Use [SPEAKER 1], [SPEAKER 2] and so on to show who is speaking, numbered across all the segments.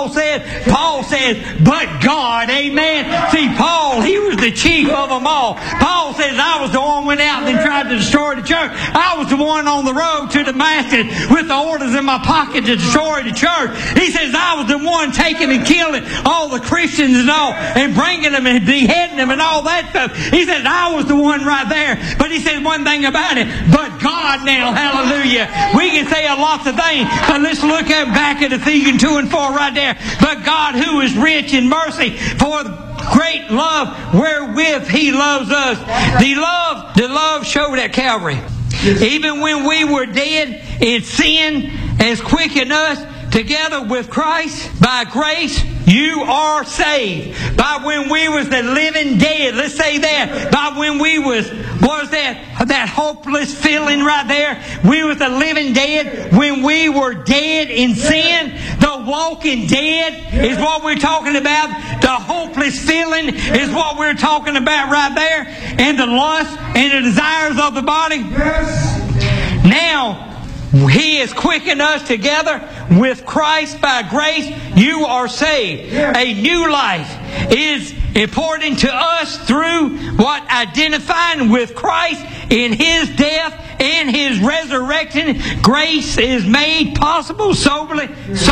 [SPEAKER 1] Paul said? Paul says, but God. Amen. See, Paul, he was the chief of them all. Paul says, I was the one who went out and tried to destroy the church. I was the one on the road to Damascus with the orders in my pocket to destroy the church. He says, I was the one taking and killing all the Christians and all, and bringing them and beheading them and all that stuff. He says, I was the one right there. But he says one thing about it, but God now, hallelujah. We can say a lot of things, but let's look back at Ephesians 2 and 4 right there. But God, who is rich in mercy, for great love wherewith He loves us. The love showed at Calvary. Even when we were dead in sin, has quickened us together with Christ. By grace you are saved. By when we was the living dead. Let's say that. By when we was that hopeless feeling right there. We was the living dead. When we were dead in sin. The walking dead is what we're talking about. The hopeless feeling is what we're talking about right there. And the lust and the desires of the body. Yes. Now, He has quickened us together with Christ. By grace you are saved. A new life is important to us through what? Identifying with Christ in His death and His resurrection. Grace is made possible solely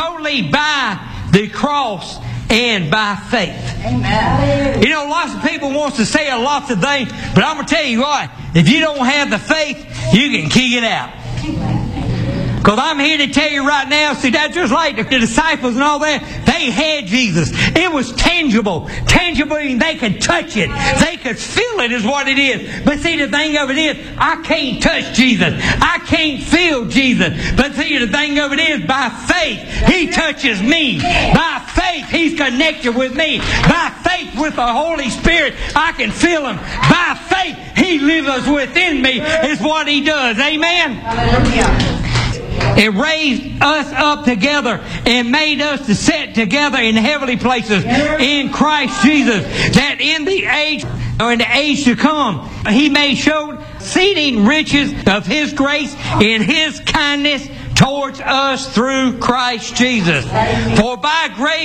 [SPEAKER 1] by the cross and by faith. Amen. You know, lots of people wants to say lots of things, but I'm going to tell you what, if you don't have the faith, you can kick it out. Because I'm here to tell you right now, see, that's just like the disciples and all that. They had Jesus. It was tangible. Tangible, and they could touch it. They could feel it is what it is. But see, the thing of it is, I can't touch Jesus. I can't feel Jesus. But see, the thing of it is, by faith, He touches me. By faith, He's connected with me. By faith, with the Holy Spirit, I can feel Him. By faith, He lives within me, is what He does. Amen? Hallelujah. It raised us up together and made us to sit together in heavenly places in Christ Jesus, that in the age to come He may show exceeding riches of His grace in His kindness towards us through Christ Jesus. For by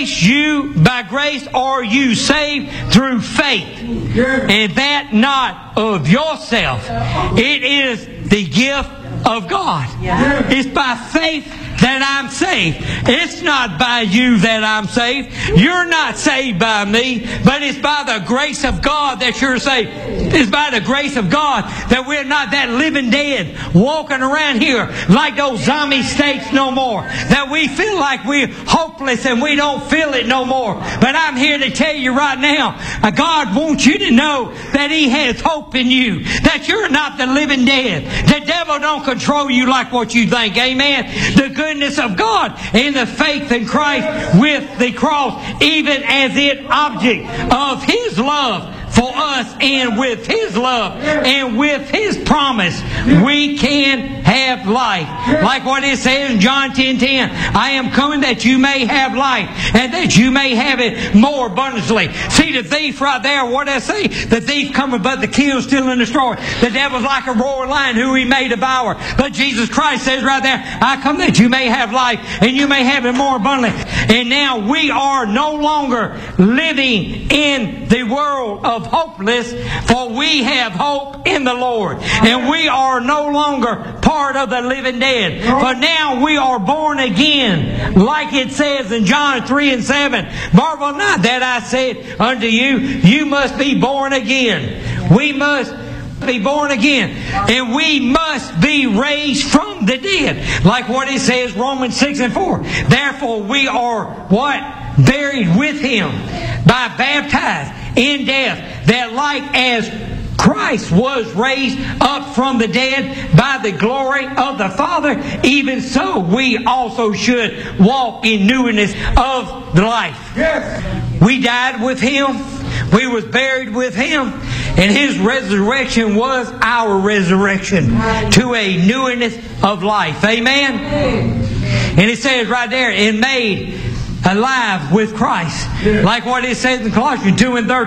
[SPEAKER 1] grace are you saved through faith, and that not of yourself. It is the gift of God. It's by faith that I'm saved. It's not by you that I'm saved. You're not saved by me, but it's by the grace of God that you're saved. It's by the grace of God that we're not that living dead walking around here like those zombie states no more. That we feel like we're hopeless and we don't feel it no more. But I'm here to tell you right now, God wants you to know that He has hope in you. That you're not the living dead. The devil don't control you like what you think. Amen. The goodness of God and the faith in Christ with the cross, even as it object of His love for us, and with His love and with His promise we can have life. Like what it says in John 10:10, I am coming that you may have life, and that you may have it more abundantly. See, the thief right there, what I say? The thief cometh but to kill, steal, and destroy. The devil's like a roaring lion who he may devour. But Jesus Christ says right there, I come that you may have life, and you may have it more abundantly. And now we are no longer living in the world of hopeless, for we have hope in the Lord. And we are no longer part of the living dead, for now we are born again, like it says in John 3:7. Marvel not that I said unto you, you must be born again. We must be born again, and we must be raised from the dead, like what it says Romans 6:4. Therefore we are what? Buried with Him, by baptized in death, that like as Christ was raised up from the dead by the glory of the Father, even so we also should walk in newness of the life. Yes. We died with Him. We was buried with Him. And His resurrection was our resurrection to a newness of life. Amen? And it says right there, and made alive with Christ. Like what it says in Colossians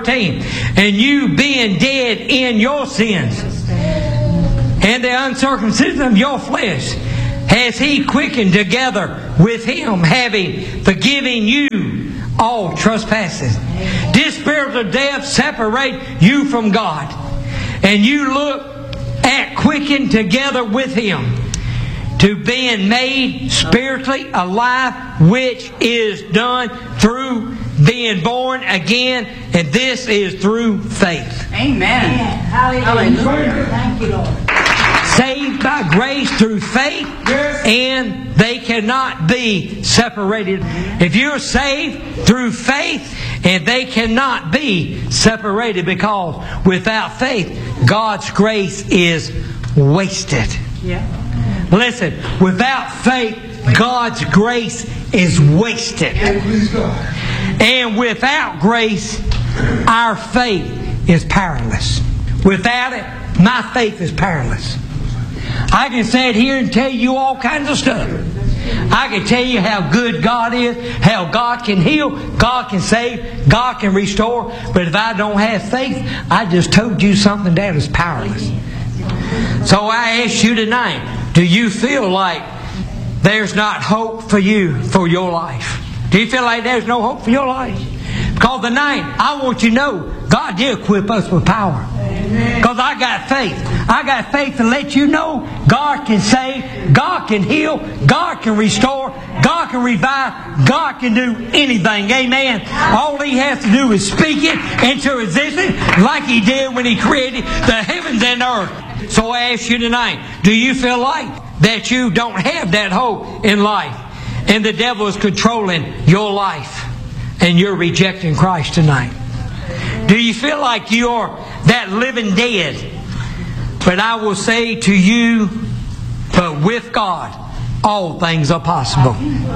[SPEAKER 1] 2:13. And you being dead in your sins and the uncircumcision of your flesh, has He quickened together with Him, having forgiven you all trespasses. This spirit of death separate you from God. And you look at quickened together with Him to being made spiritually alive, which is done through being born again, and this is through faith.
[SPEAKER 2] Amen. Hallelujah. Thank you, Lord.
[SPEAKER 1] Saved by grace through faith, and they cannot be separated. If you're saved through faith, and they cannot be separated, because without faith, God's grace is wasted.
[SPEAKER 2] Yeah.
[SPEAKER 1] Listen, without faith, God's grace is wasted. And without grace, our faith is powerless. Without it, my faith is powerless. I can sit here and tell you all kinds of stuff. I can tell you how good God is, how God can heal, God can save, God can restore. But if I don't have faith, I just told you something that is powerless. So I ask you tonight, do you feel like there's not hope for you, for your life? Do you feel like there's no hope for your life? Because tonight, I want you to know, God did equip us with power. Because I got faith. I got faith to let you know God can save, God can heal, God can restore, God can revive, God can do anything. Amen. All He has to do is speak it into existence like He did when He created the heavens and earth. So I ask you tonight, do you feel like that you don't have that hope in life, and the devil is controlling your life, and you're rejecting Christ tonight? Do you feel like you're that living dead? But I will say to you, but with God, all things are possible.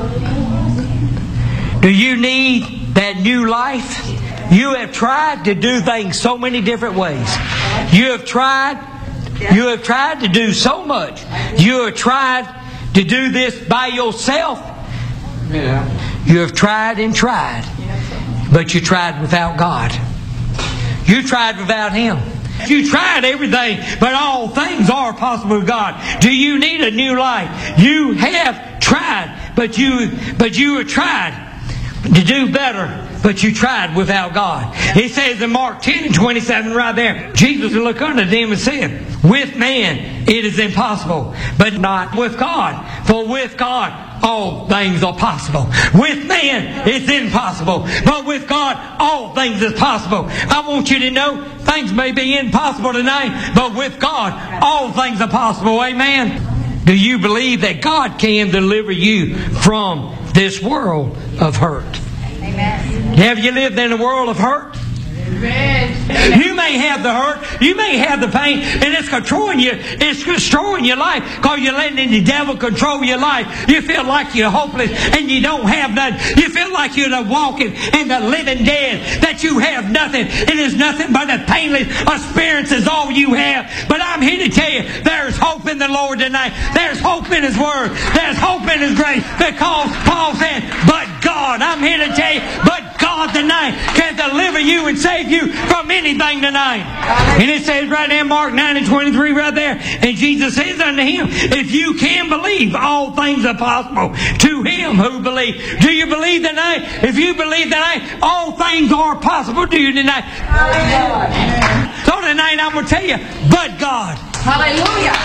[SPEAKER 1] Do you need that new life? You have tried to do things so many different ways. You have tried to do so much. You have tried to do this by yourself. You have tried and tried, but you tried without God. You tried without Him. You tried everything, but all things are possible with God. Do you need a new life? You have tried, but you have tried to do better, but you tried without God. It says in Mark 10:27 right there, Jesus looked unto them and said, with man it is impossible, but not with God. For with God all things are possible. With man it's impossible, but with God all things is possible. I want you to know things may be impossible tonight, but with God all things are possible. Amen. Do you believe that God can deliver you from this world of hurt?
[SPEAKER 2] Amen.
[SPEAKER 1] Have you lived in a world of hurt?
[SPEAKER 2] Amen.
[SPEAKER 1] You may have the hurt, you may have the pain, and it's controlling you, it's destroying your life because you're letting the devil control your life. You feel like you're hopeless and you don't have nothing. You feel like you're the walking and the living dead, that you have nothing. It is nothing but a painless experience is all you have. But I'm here to tell you, there's hope in the Lord tonight. There's hope in His Word. There's hope in His grace, because Paul said, but God, I'm here to tell you, but God tonight can deliver you and save you from anything tonight. And it says right there in Mark 9:23 right there, and Jesus says unto him, if you can believe, all things are possible to him who believes. Do you believe tonight? If you believe tonight, all things are possible to you tonight. So tonight I'm going to tell you, but God.
[SPEAKER 2] Hallelujah.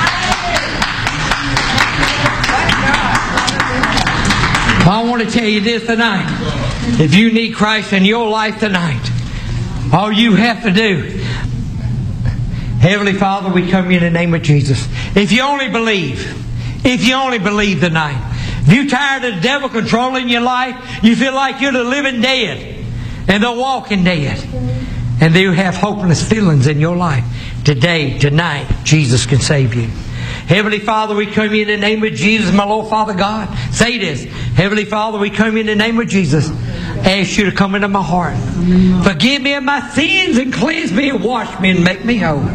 [SPEAKER 1] I want to tell you this tonight. If you need Christ in your life tonight, all you have to do, Heavenly Father, we come in the name of Jesus. If you only believe tonight, if you're tired of the devil controlling your life, you feel like you're the living dead and the walking dead, and you have hopeless feelings in your life, today, tonight, Jesus can save you. Heavenly Father, we come in the name of Jesus, my Lord Father God. Say this. Heavenly Father, we come in the name of Jesus. I ask you to come into my heart. Forgive me of my sins and cleanse me and wash me and make me whole.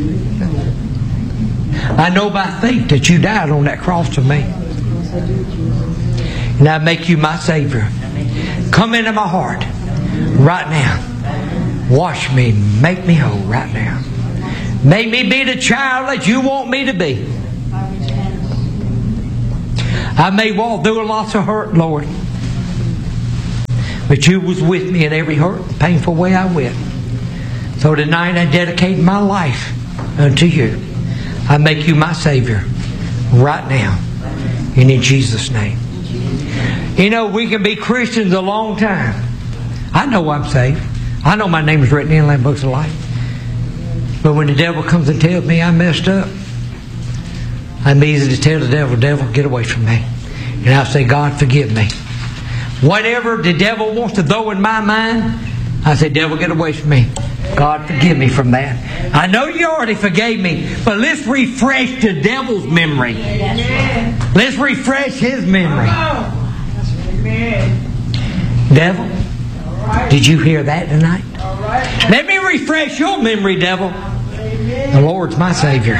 [SPEAKER 1] I know by faith that you died on that cross for me. And I make you my Savior. Come into my heart right now. Wash me, make me whole right now. Make me be the child that you want me to be. I may walk through lots of hurt, Lord, but But you was with me in every hurt and painful way I went. So tonight I dedicate my life unto you. I make you my Savior right now. And in Jesus' name. You know, we can be Christians a long time. I know I'm saved. I know my name is written in the Lamb Books of Life. But when the devil comes and tells me I messed up, I'm easy to tell the devil, devil, get away from me. And I'll say, God, forgive me. Whatever the devil wants to throw in my mind, I say, devil, get away from me. God, forgive me from that. I know you already forgave me, but let's refresh the devil's memory. Let's refresh his memory. Devil, did you hear that tonight? Let me refresh your memory, devil. The Lord's my Savior.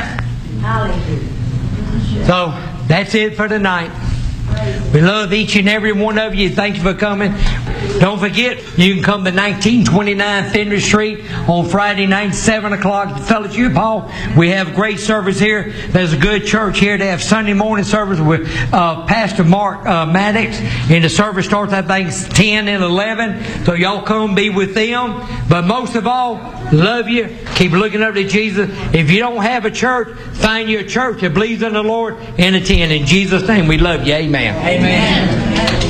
[SPEAKER 1] So, that's it for tonight. We love each and every one of you. Thank you for coming. Don't forget, you can come to 1929 Fender Street on Friday night, 7 o'clock, Fellowship Hall. We have great service here. There's a good church here. They have Sunday morning service with Pastor Mark Maddox. And the service starts, I think, 10 and 11. So y'all come be with them. But most of all, love you. Keep looking up to Jesus. If you don't have a church, find you a church that believes in the Lord and attend. In Jesus' name, we love you. Amen.
[SPEAKER 2] Amen.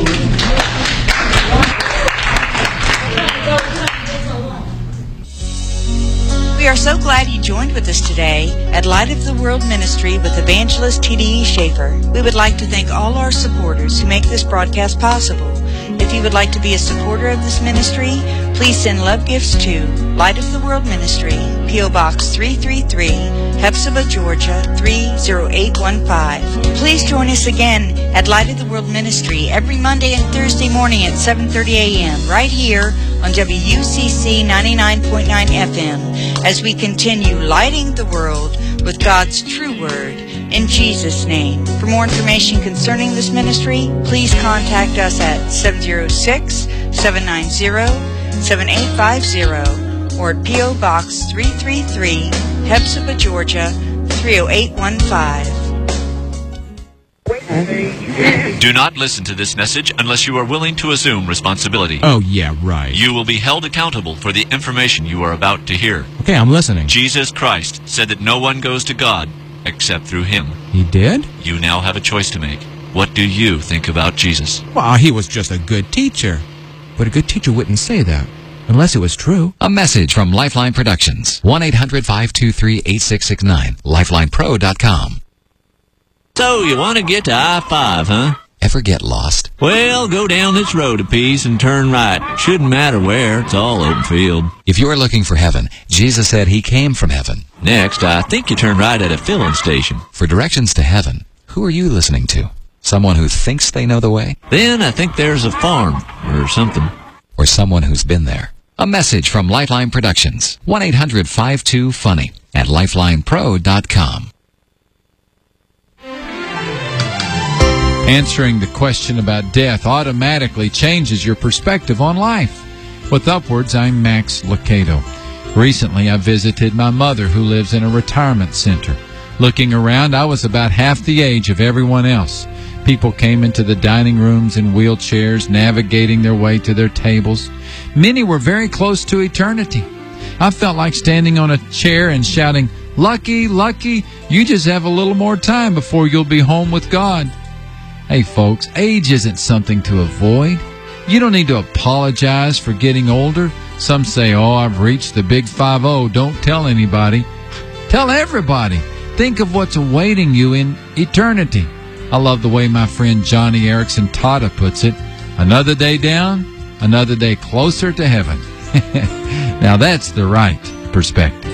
[SPEAKER 3] We are so glad you joined with us today at Light of the World Ministry with Evangelist T.D.E. Schaefer. We would like to thank all our supporters who make this broadcast possible. If you would like to be a supporter of this ministry, please send love gifts to Light of the World Ministry, P.O. Box 333, Hephzibah, Georgia 30815. Please join us again at Light of the World Ministry every Monday and Thursday morning at 7:30 a.m. right here on WUCC 99.9 FM as we continue lighting the world with God's true word in Jesus' name. For more information concerning this ministry, please contact us at 706-790-7850 or at P.O. Box 333, Hephzibah, Georgia 30815.
[SPEAKER 4] Do not listen to this message unless you are willing to assume responsibility.
[SPEAKER 5] Oh, yeah, right.
[SPEAKER 4] You will be held accountable for the information you are about to hear.
[SPEAKER 5] Okay, I'm listening.
[SPEAKER 4] Jesus Christ said that no one goes to God except through Him.
[SPEAKER 5] He did?
[SPEAKER 4] You now have a choice to make. What do you think about Jesus?
[SPEAKER 5] Well, he was just a good teacher. But a good teacher wouldn't say that, unless it was true.
[SPEAKER 6] A message from Lifeline Productions. 1-800-523-8669. LifelinePro.com.
[SPEAKER 7] So, you want to get to I-5, huh?
[SPEAKER 6] Ever get lost?
[SPEAKER 7] Well, go down this road a piece and turn right. Shouldn't matter where, it's all open field.
[SPEAKER 6] If you're looking for heaven, Jesus said he came from heaven.
[SPEAKER 7] Next, I think you turn right at a filling station.
[SPEAKER 6] For directions to heaven, who are you listening to? Someone who thinks they know the way?
[SPEAKER 7] Then I think there's a farm, or something.
[SPEAKER 6] Or someone who's been there. A message from Lifeline Productions. 1-800-52-FUNNY at LifelinePro.com.
[SPEAKER 5] Answering the question about death automatically changes your perspective on life. With Upwards, I'm Max Lucado. Recently, I visited my mother who lives in a retirement center. Looking around, I was about half the age of everyone else. People came into the dining rooms in wheelchairs, navigating their way to their tables. Many were very close to eternity. I felt like standing on a chair and shouting, "Lucky, lucky, you just have a little more time before you'll be home with God." Hey folks, age isn't something to avoid. You don't need to apologize for getting older. Some say, "Oh, I've reached the big 5-0. Don't tell anybody." Tell everybody. Think of what's awaiting you in eternity. I love the way my friend Johnny Erickson Tata puts it. Another day down, another day closer to heaven. Now that's the right perspective.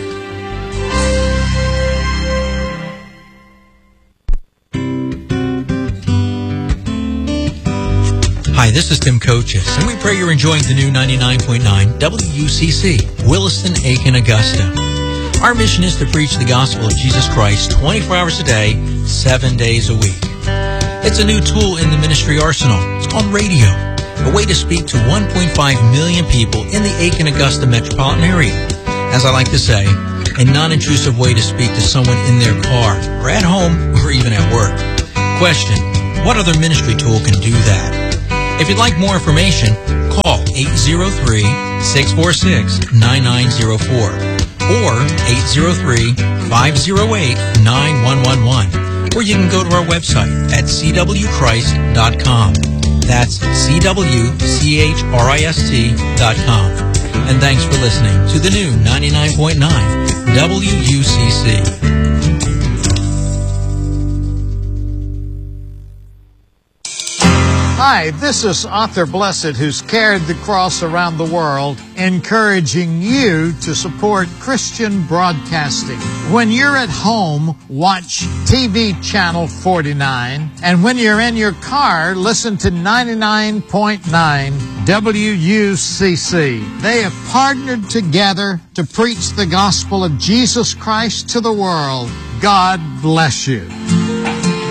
[SPEAKER 8] Hi, this is Tim Coaches, and we pray you're enjoying the new 99.9 WUCC, Williston, Aiken, Augusta. Our mission is to preach the gospel of Jesus Christ 24 hours a day, 7 days a week. It's a new tool in the ministry arsenal. It's called radio, a way to speak to 1.5 million people in the Aiken, Augusta metropolitan area. As I like to say, a non-intrusive way to speak to someone in their car, or at home, or even at work. Question, what other ministry tool can do that? If you'd like more information, call 803-646-9904 or 803-508-9111. Or you can go to our website at cwchrist.com. That's cwchrist.com. And thanks for listening to the new 99.9 WUCC.
[SPEAKER 9] Hi, this is Arthur Blessed, who's carried the cross around the world, encouraging you to support Christian broadcasting. When you're at home, watch TV Channel 49, and when you're in your car, listen to 99.9 WUCC. They have partnered together to preach the gospel of Jesus Christ to the world. God bless you.